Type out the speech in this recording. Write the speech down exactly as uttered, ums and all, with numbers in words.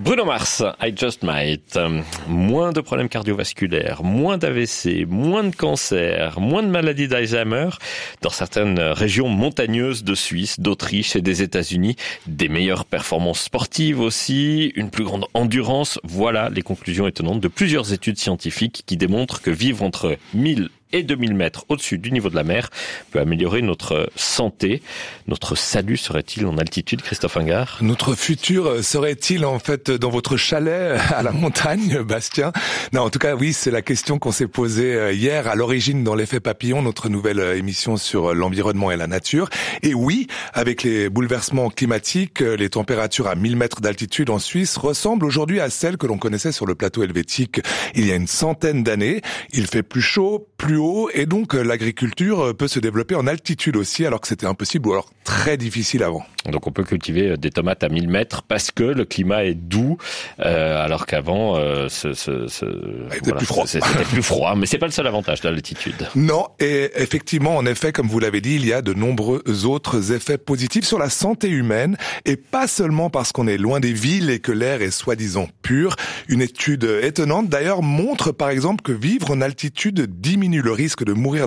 Bruno Mars, I Just Might. Moins de problèmes cardiovasculaires, moins d'A V C, moins de cancer, moins de maladies d'Alzheimer dans certaines régions montagneuses de Suisse, d'Autriche et des États-Unis. Des meilleures performances sportives aussi, une plus grande endurance. Voilà les conclusions étonnantes de plusieurs études scientifiques qui démontrent que vivre entre mille et deux mille mètres au-dessus du niveau de la mer peut améliorer notre santé. Notre salut serait-il en altitude, Christophe Ingard ? Notre futur serait-il en fait dans votre chalet à la montagne, Bastien ? Non, en tout cas, oui, c'est la question qu'on s'est posée hier à l'origine dans l'effet papillon, notre nouvelle émission sur l'environnement et la nature. Et oui, avec les bouleversements climatiques, les températures à mille mètres d'altitude en Suisse ressemblent aujourd'hui à celles que l'on connaissait sur le plateau helvétique il y a une centaine d'années. Il fait plus chaud, plus haut, et donc l'agriculture peut se développer en altitude aussi, alors que c'était impossible ou alors très difficile avant. Donc on peut cultiver des tomates à mille mètres parce que le climat est doux, euh, alors qu'avant euh, ce, ce, ce, c'était voilà, plus froid. C'était plus froid, mais c'est pas le seul avantage de l'altitude. Non, et effectivement, en effet, comme vous l'avez dit, il y a de nombreux autres effets positifs sur la santé humaine, et pas seulement parce qu'on est loin des villes et que l'air est soi-disant pur. Une étude étonnante d'ailleurs montre par exemple que vivre en altitude diminue le risque de mourir